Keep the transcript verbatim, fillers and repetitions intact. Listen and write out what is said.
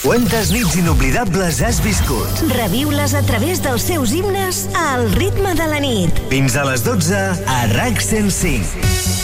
Quantes nits inoblidables has viscut? Reviu-les a través dels seus himnes al ritme de la nit. Fins a les dotze a RAC cent cinc.